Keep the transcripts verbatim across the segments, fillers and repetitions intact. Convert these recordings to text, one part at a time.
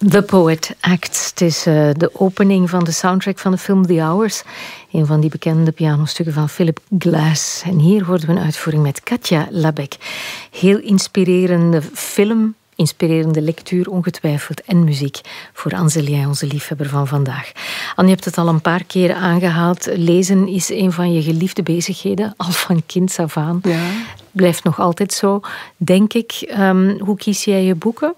The Poet Acts. Het is uh, de opening van de soundtrack van de film The Hours. Een van die bekende pianostukken van Philip Glass. En hier hoorden we een uitvoering met Katja Labec. Heel inspirerende film, inspirerende lectuur ongetwijfeld en muziek voor Anzelia, onze liefhebber van vandaag. Anne, je hebt het al een paar keer aangehaald. Lezen is een van je geliefde bezigheden, al van kinds af aan. Ja. Blijft nog altijd zo, denk ik. Um, hoe kies jij je boeken?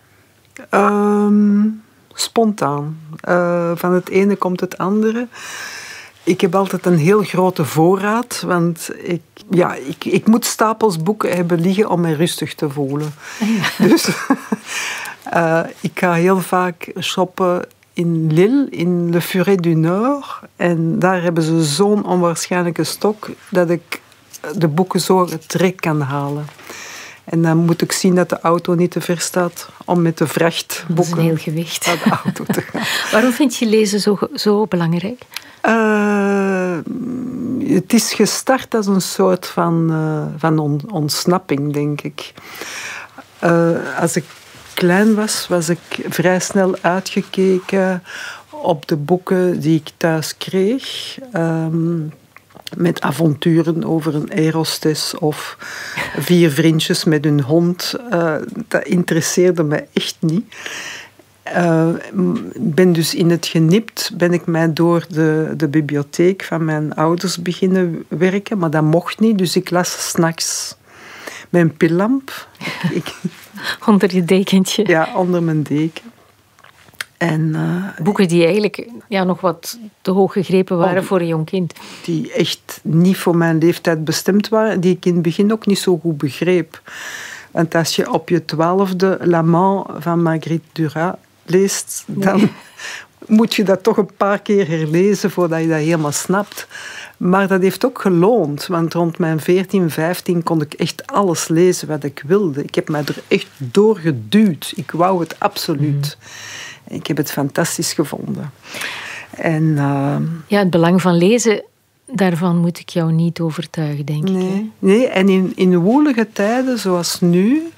Um, spontaan. Uh, van het ene komt het andere. Ik heb altijd een heel grote voorraad, want ik, ja, ik, ik moet stapels boeken hebben liggen om me rustig te voelen. Ja. Dus uh, ik ga heel vaak shoppen in Lille, in Le Furet du Nord. En daar hebben ze zo'n onwaarschijnlijke stok dat ik de boeken zo het trek kan halen. En dan moet ik zien dat de auto niet te ver staat om met de vrachtboeken dat is een heel gewicht. naar de auto te gaan. Waarom vind je lezen zo, zo belangrijk? Uh, het is gestart als een soort van, uh, van on, ontsnapping, denk ik. Uh, als ik klein was, was ik vrij snel uitgekeken op de boeken die ik thuis kreeg. Um, met avonturen over een aerostes of vier vriendjes met hun hond. Uh, dat interesseerde mij echt niet. Uh, ben dus in het genipt ben ik mij door de, de bibliotheek van mijn ouders beginnen werken, maar dat mocht niet, dus ik las 's nachts met een pillamp. Ik, ik, onder je dekentje? Ja, onder mijn deken. En, uh, boeken die eigenlijk ja, nog wat te hoog gegrepen waren oh, voor een jong kind. Die echt niet voor mijn leeftijd bestemd waren, die ik in het begin ook niet zo goed begreep. Want als je op je twaalfde L'Amant van Marguerite Duras leest, dan nee. moet je dat toch een paar keer herlezen voordat je dat helemaal snapt. Maar dat heeft ook geloond, want rond mijn veertien, vijftien kon ik echt alles lezen wat ik wilde. Ik heb mij er echt doorgeduwd. Ik wou het absoluut. Mm. Ik heb het fantastisch gevonden. En, uh, ja, het belang van lezen, daarvan moet ik jou niet overtuigen, denk nee, ik. Hè? Nee, en in, in woelige tijden zoals nu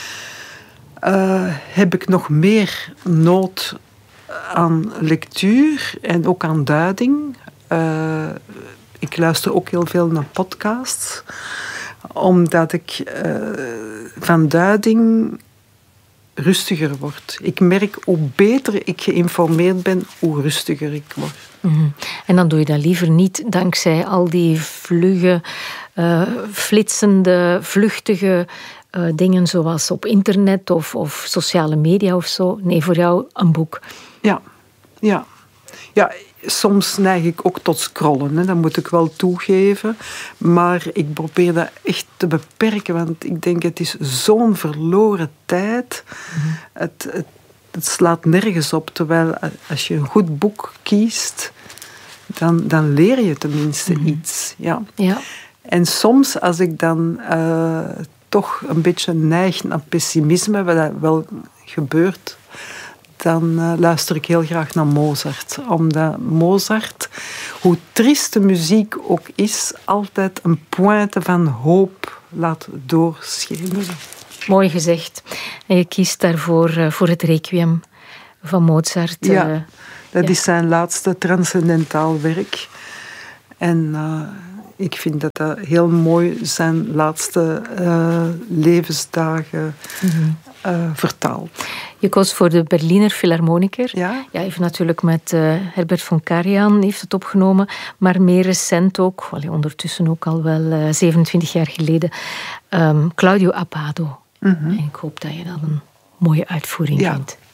uh, heb ik nog meer nood aan lectuur en ook aan duiding. Uh, ik luister ook heel veel naar podcasts, omdat ik uh, van duiding rustiger word. Ik merk hoe beter ik geïnformeerd ben, hoe rustiger ik word. Mm-hmm. En dan doe je dat liever niet dankzij al die vlugge, uh, flitsende, vluchtige uh, dingen zoals op internet of, of sociale media of zo. Nee, voor jou een boek. Ja, ja. Ja, soms neig ik ook tot scrollen, hè. Dat moet ik wel toegeven. Maar ik probeer dat echt te beperken, want ik denk het is zo'n verloren tijd. Mm-hmm. Het, het, het slaat nergens op. Terwijl als je een goed boek kiest, dan, dan leer je tenminste mm-hmm. iets. Ja. Ja. En soms als ik dan uh, toch een beetje neig naar pessimisme, wat dat wel gebeurt, dan uh, luister ik heel graag naar Mozart. Omdat Mozart, hoe triest de muziek ook is, altijd een pointe van hoop laat doorschemeren. Mooi gezegd. En je kiest daarvoor uh, voor het Requiem van Mozart. Uh, ja, dat ja. is zijn laatste transcendentaal werk. En uh, ik vind dat dat heel mooi zijn laatste uh, levensdagen mm-hmm. uh, vertaalt. Je koos voor de Berliner Philharmoniker. Ja? Ja, heeft natuurlijk met uh, Herbert von Karajan heeft het opgenomen, maar meer recent ook, allee, ondertussen ook al wel uh, zevenentwintig jaar geleden, um, Claudio Abbado. Mm-hmm. En ik hoop dat je dat een mooie uitvoering ja. vindt.